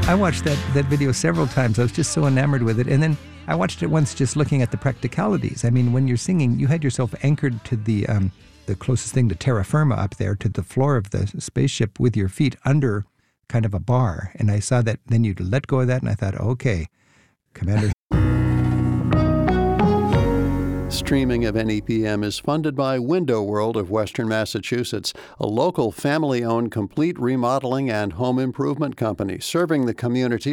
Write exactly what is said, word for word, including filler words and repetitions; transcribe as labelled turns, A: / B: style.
A: I watched that, that video several times. I was just so enamored with it. And then I watched it once just looking at the practicalities. I mean, when you're singing, you had yourself anchored to the um, the closest thing to terra firma up there, to the floor of the spaceship with your feet under kind of a bar. And I saw that, then you'd let go of that, and I thought, okay, Commander.
B: Streaming of N E P M is funded by Window World of Western Massachusetts, a local family-owned complete remodeling and home improvement company serving the community